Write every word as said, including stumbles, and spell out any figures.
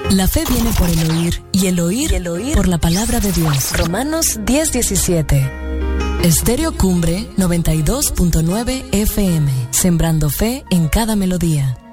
La fe viene por el oír, y el oír, y el oír por la palabra de Dios. Romanos diez diecisiete. Estéreo Cumbre noventa y dos punto nueve F M, sembrando fe en cada melodía.